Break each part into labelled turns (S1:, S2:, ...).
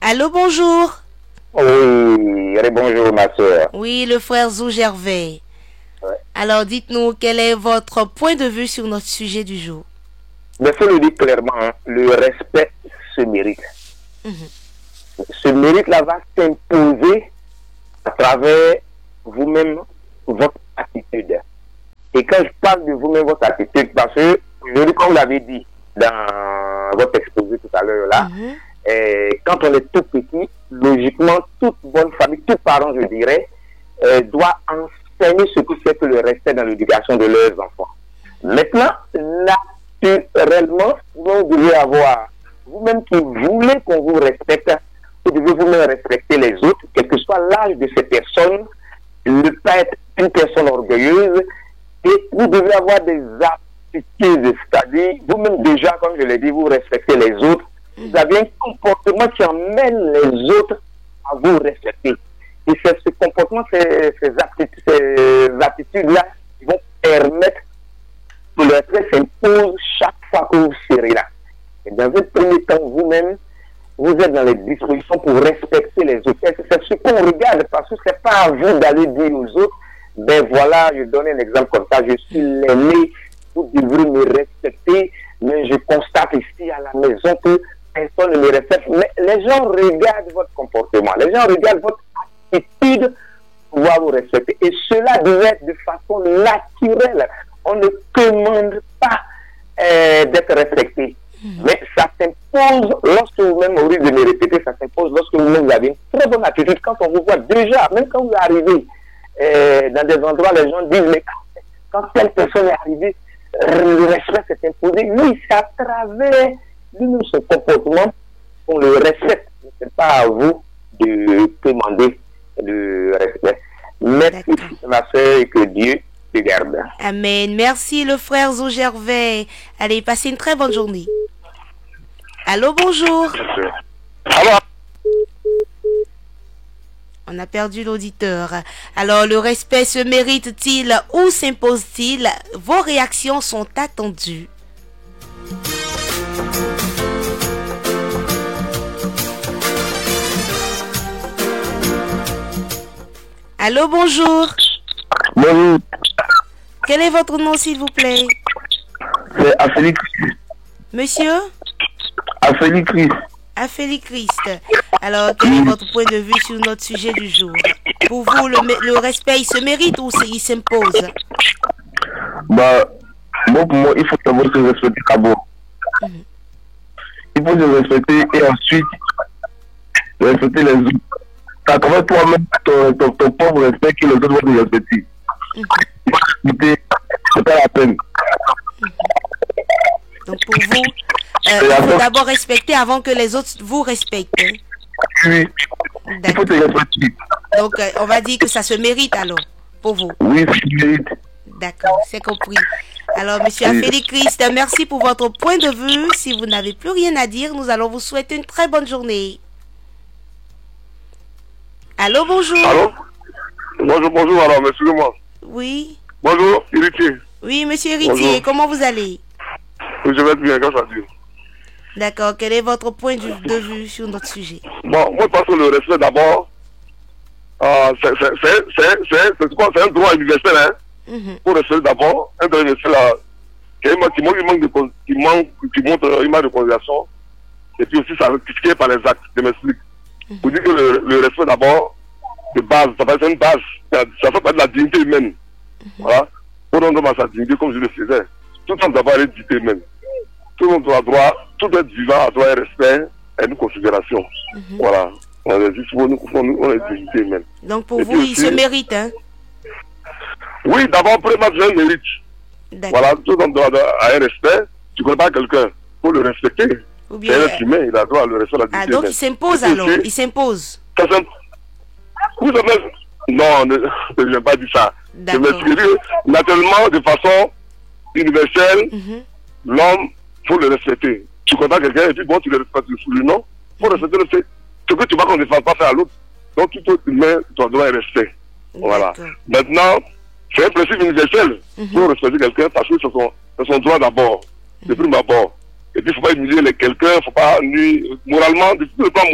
S1: Allô, bonjour.
S2: Oui, bonjour ma soeur.
S1: Oui, le frère Zou Gervais.
S2: Ouais.
S1: Alors, dites-nous, quel est votre point de vue sur notre sujet du jour?
S2: Il faut le dire clairement, hein, le respect se mérite. Ce mérite-là va s'imposer à travers vous-même, votre attitude. Et quand je parle de vous-même, votre attitude, parce que, comme vous l'avez dit dans votre exposé tout à l'heure là, quand on est tout petit, logiquement, toute bonne famille, tous parents, je dirais, doit enseigner ce que c'est que le respect dans l'éducation de leurs enfants. Maintenant, naturellement, vous devez avoir, vous-même qui voulez qu'on vous respecte, vous devez vous-même respecter les autres, quel que soit l'âge de ces personnes, ne pas être une personne orgueilleuse, et vous devez avoir des aptitudes, c'est-à-dire, vous-même déjà, comme je l'ai dit, vous respectez les autres, vous avez un comportement qui emmène les autres à vous respecter. Et c'est ce comportement, ces attitudes-là qui vont permettre que le respect s'impose chaque fois que vous serez là. Et dans un premier temps, vous-même, vous êtes dans les dispositions pour respecter les autres. C'est ce qu'on regarde, parce que ce n'est pas à vous d'aller dire aux autres, ben voilà, je donne un exemple comme ça, je suis l'aîné, vous devrez me respecter, mais je constate ici à la maison que personne ne me respecte. Mais les gens regardent votre comportement, les gens regardent votre attitude pour pouvoir vous respecter. Et cela doit être de façon naturelle. On ne commande pas d'être respecté. Mais ça s'impose lorsque vous-même, au lieu de me répéter, ça s'impose lorsque vous-même avez une très bonne attitude. Quand on vous voit déjà, même quand vous arrivez dans des endroits, les gens disent, mais quand telle personne est arrivée, le respect s'est imposé. Oui, c'est à travers son comportement qu'on le respecte. Ce n'est pas à vous de demander le respect. Merci, ma soeur, et que Dieu te garde.
S1: Amen. Merci, le frère Zou Gervais. Allez, passez une très bonne journée. Allô, bonjour.
S2: Alors,
S1: on a perdu l'auditeur. Alors, le respect se mérite-t-il ou s'impose-t-il? Vos réactions sont attendues. Allô, bonjour.
S2: bonjour,
S1: Quel est votre nom, s'il vous plaît?
S2: c'est Afélie
S1: Monsieur
S2: Christ.
S1: Afélie Christ. Alors, quel est votre point de vue sur notre sujet du jour? Pour vous, le respect, il se mérite ou il s'impose?
S2: Bah, bon, pour moi, il faut d'abord se respecter d'abord. Il faut se respecter et ensuite respecter les autres. Ça commence toi-même ton propre respect que les autres vont te respecter. C'est pas la peine.
S1: Donc pour vous, il faut d'abord respecter avant que les autres vous respectent.
S2: Oui, il faut te respecter.
S1: Donc on va dire que ça se mérite alors, pour vous.
S2: Oui, ça se mérite.
S1: D'accord, c'est compris. Alors, monsieur Afélie Christ, merci pour votre point de vue. Si vous n'avez plus rien à dire, nous allons vous souhaiter une très bonne journée. Allô, bonjour.
S3: Allô? Bonjour, alors, excusez-moi.
S1: Oui.
S3: Bonjour, Héritier.
S1: Oui, monsieur Héritier, comment vous allez?
S3: Oui, je vais être bien, grâce à Dieu.
S1: D'accord, quel est votre point de vue sur notre sujet?
S3: Bon, moi, je pense que le respect, d'abord, c'est un droit universel, hein? Pour respecter d'abord, un droit universel qui montre une marque de considération, et puis aussi, ça va critiquer par les actes, je m'explique. Vous dites que le respect d'abord, de base, ça va être une base, ça fait partie de la dignité humaine. Voilà. Pour rendre homme à sa dignité, comme je le faisais, tout le monde doit avoir une dignité humaine. Tout le monde doit droit, tout être vivant doit un respect et une considération. Voilà. On est juste pour nous, on est dignité humaine.
S1: Donc pour vous, il se mérite, hein?
S3: Oui, d'abord, premièrement, j'ai un mérite. Voilà, tout le monde doit avoir un respect. Tu ne connais pas quelqu'un, il faut le respecter. C'est un être humain, il a droit à le respect de la dignité.
S1: Ah, donc il s'impose alors, il s'impose.
S3: Oui, non, je n'ai pas dit ça. Je m'excuse. Naturellement, de façon universelle, l'homme, il faut le respecter. Tu contactes quelqu'un et puis bon, tu le respectes le nom. Il faut respecter le fait. Ce que tu vois qu'on ne défend pas faire à l'autre. Donc tout humain doit avoir un respect. Voilà. Maintenant, c'est un principe universel. Il faut respecter quelqu'un parce que c'est son droit d'abord. De prime abord. Et puis il ne faut pas humilier quelqu'un, il ne faut pas nuire moralement, depuis le plan moral,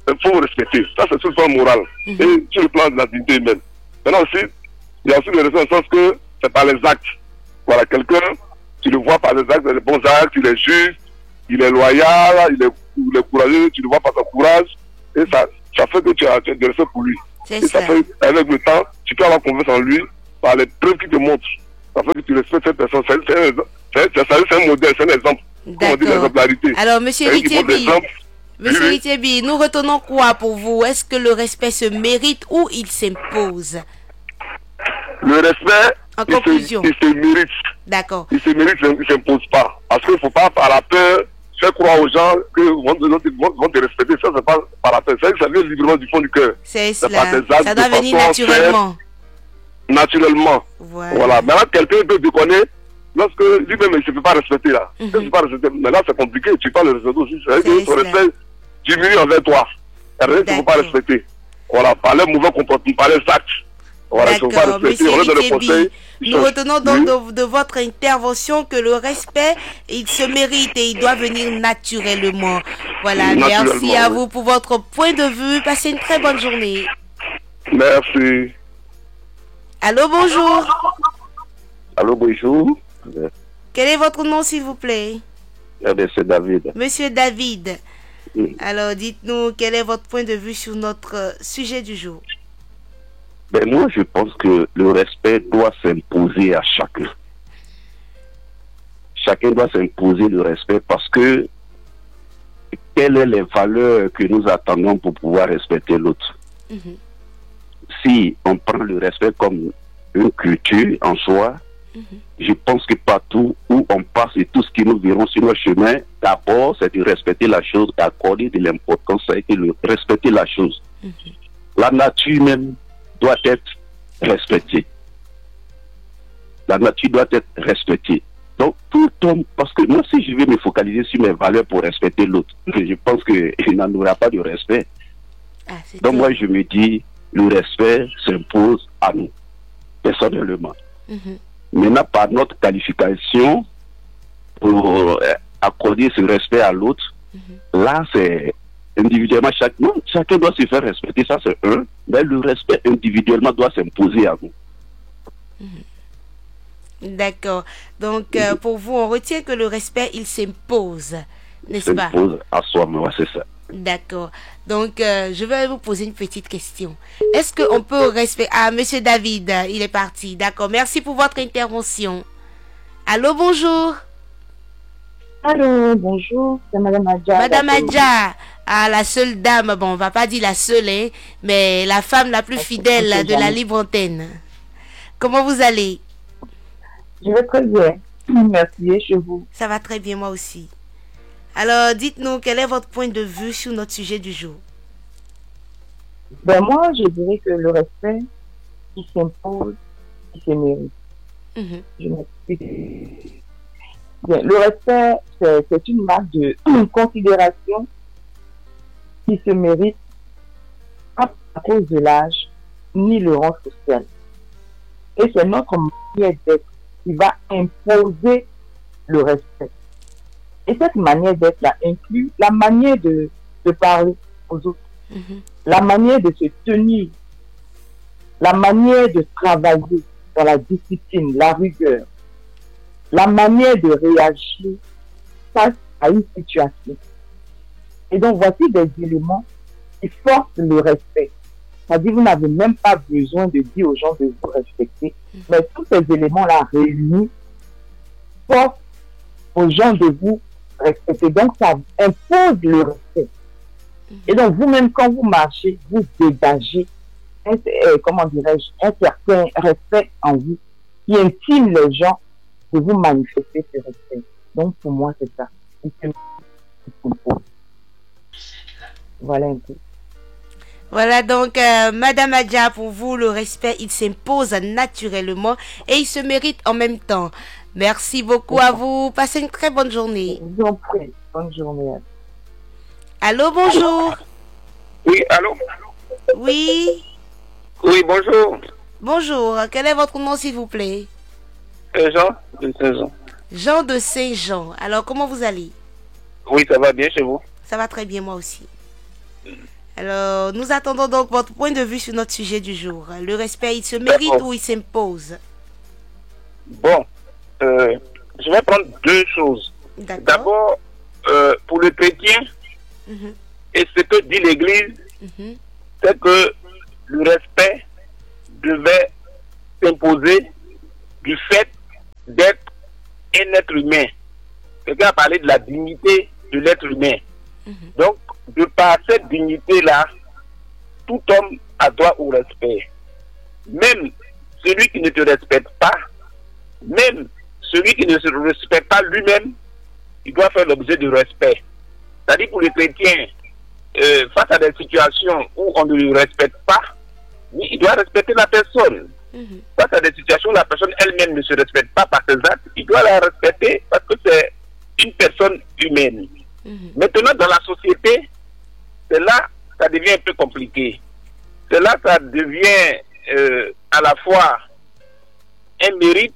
S3: il faut respecter. Ça, c'est sur le plan moral. Et sur le plan de la dignité humaine. Maintenant aussi, il y a aussi le respect dans le sens que c'est par les actes. Voilà, quelqu'un, tu le vois par les actes, les bons actes, il est juste, il est loyal, il est courageux, tu le vois par son courage. Et ça fait que tu as du respect pour lui.
S1: C'est
S3: et ça fait, avec le temps, tu peux avoir confiance en lui par les preuves qu'il te montre. Ça fait que tu respectes cette personne. C'est un modèle, c'est un exemple.
S1: D'accord. Alors, monsieur Ritiebi, nous retenons quoi pour vous? Est-ce que le respect se mérite ou il s'impose?
S3: Le respect,
S1: en conclusion,
S3: il se mérite.
S1: D'accord.
S3: Il se mérite, il ne s'impose pas. Parce qu'il ne faut pas, par la peur, faire croire aux gens qu'ils vont te respecter. Ça, c'est pas par la peur. Ça vient librement du fond du cœur.
S1: C'est cela. Ça doit venir naturellement.
S3: Naturellement. Voilà. Maintenant, quelqu'un peut te connaître lorsque lui-même il ne se fait pas respecter là. Mais là, c'est compliqué. Tu parles de respecter aussi. C'est-à-dire que ton respect diminue envers toi. Il ne faut pas respecter. Voilà. Par les mauvais comportements, par les actes. Voilà,
S1: d'accord, monsieur Ritiebi, nous retenons donc de votre intervention que le respect, il se mérite et il doit venir naturellement. Voilà, merci à vous pour votre point de vue. Passez une très bonne journée.
S3: Merci.
S1: Allô, bonjour.
S4: Allô, bonjour.
S1: Quel est votre nom, s'il vous plaît?
S4: C'est David.
S1: Monsieur David. Oui. Alors, dites-nous, quel est votre point de vue sur notre sujet du jour?
S4: Ben moi, je pense que le respect doit s'imposer à chacun. Chacun doit s'imposer le respect parce que quelles sont les valeurs que nous attendons pour pouvoir respecter l'autre? Si on prend le respect comme une culture en soi, je pense que partout où on passe et tout ce que nous verrons sur notre chemin, d'abord, c'est de respecter la chose, d'accorder de l'importance et de respecter la chose. La nature même doit être respectée. La nature doit être respectée. Donc, tout homme, parce que moi, si je vais me focaliser sur mes valeurs pour respecter l'autre, je pense qu'il n'en aura pas de respect. Donc, moi, je me dis, le respect s'impose à nous, personnellement. Maintenant, par notre qualification, pour accorder ce respect à l'autre, là, c'est individuellement, chacun doit se faire respecter, ça c'est un, mais le respect individuellement doit s'imposer à nous.
S1: D'accord. Donc, pour vous, on retient que le respect, il s'impose, n'est-ce pas?
S4: S'impose à soi-même, c'est ça.
S1: D'accord. Donc, je vais vous poser une petite question. Est-ce qu'on peut respecter... Ah, monsieur David, il est parti. D'accord. Merci pour votre intervention. Allô, bonjour.
S5: Allô, bonjour. C'est Madame Adja.
S1: Madame Adja. Ah, la seule dame, bon, on va pas dire la seule, hein, mais la femme la plus fidèle de la libre antenne. Comment vous allez?
S5: Je vais très bien. Merci, chez vous.
S1: Ça va très bien, moi aussi. Alors, dites-nous, quel est votre point de vue sur notre sujet du jour?
S5: Ben moi, je dirais que le respect, il s'impose, il se mérite. Je m'explique. Bien, le respect, c'est une marque de considération qui se mérite pas à cause de l'âge ni le rang social. Et c'est notre manière d'être qui va imposer le respect. Et cette manière d'être-là inclut la manière de parler aux autres, la manière de se tenir, la manière de travailler dans la discipline, la rigueur, la manière de réagir face à une situation. Et donc, voici des éléments qui forcent le respect. C'est-à-dire, vous n'avez même pas besoin de dire aux gens de vous respecter, mais tous ces éléments-là réunis forcent aux gens de vous respecter. Donc, ça impose le respect. Et donc, vous-même, quand vous marchez, vous dégagez un certain respect en vous qui intime les gens de vous manifester ce respect. Donc, pour moi, c'est ça. Voilà un peu.
S1: Voilà donc, Madame Adja, pour vous, le respect, il s'impose naturellement et il se mérite en même temps. Merci beaucoup à vous. Passez une très bonne journée.
S5: Je vous en prie. Bonne journée.
S1: Allô, bonjour.
S6: Oui, allô.
S1: Oui.
S6: Oui, bonjour.
S1: Bonjour. Quel est votre nom, s'il vous plaît?
S6: Jean de Saint-Jean.
S1: Jean de Saint-Jean. Alors, comment vous allez?
S6: Oui, ça va bien chez vous?
S1: Ça va très bien, moi aussi. Alors, nous attendons donc votre point de vue sur notre sujet du jour. Le respect, il se mérite ou il s'impose?
S6: Bon, je vais prendre deux choses. D'abord, pour le chrétien, et ce que dit l'Église, c'est que le respect devait s'imposer du fait d'être un être humain. Quelqu'un a parlé de la dignité de l'être humain. Donc, de par cette dignité-là, tout homme a droit au respect. Même celui qui ne te respecte pas, même celui qui ne se respecte pas lui-même, il doit faire l'objet de respect. C'est-à-dire pour les chrétiens, face à des situations où on ne le respecte pas, il doit respecter la personne. Face à des situations où la personne elle-même ne se respecte pas par ses actes, il doit la respecter parce que c'est une personne humaine. Maintenant, dans la société, c'est là ça devient un peu compliqué. C'est là ça devient à la fois un mérite,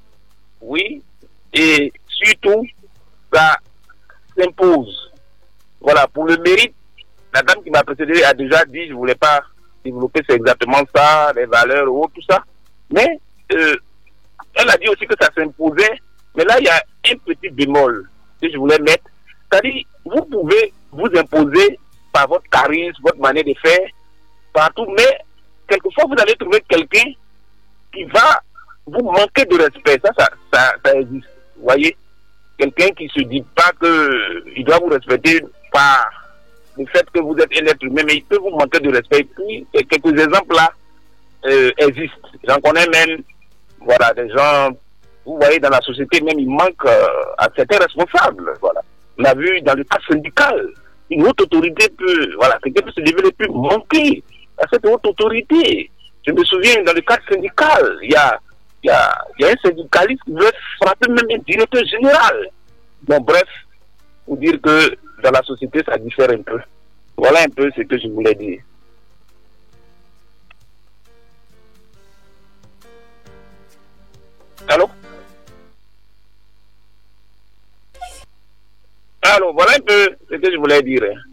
S6: oui, et surtout, ça s'impose. Voilà, pour le mérite, la dame qui m'a précédé a déjà dit, je ne voulais pas développer, c'est exactement ça, les valeurs, tout ça. Mais elle a dit aussi que ça s'imposait, mais là, il y a un petit bémol que je voulais mettre. C'est-à-dire, vous pouvez vous imposer par votre charisme, votre manière de faire, partout, mais quelquefois, vous allez trouver quelqu'un qui va vous manquer de respect. Ça existe. Vous voyez, quelqu'un qui ne se dit pas qu'il doit vous respecter par le fait que vous êtes un être humain, mais il peut vous manquer de respect. Puis, quelques exemples là existent. J'en connais même, voilà, des gens, vous voyez, dans la société même, il manque à certains responsables. Voilà. On a vu dans le cadre syndical, une haute autorité peut, voilà, quelqu'un peut se développer, manquer à cette haute autorité. Je me souviens, dans le cadre syndical, il y a un syndicaliste qui veut frapper même un directeur général. Bon, bref, pour dire que dans la société, ça diffère un peu. Voilà un peu ce que je voulais dire. Allô? Allô, voilà un peu ce que je voulais dire.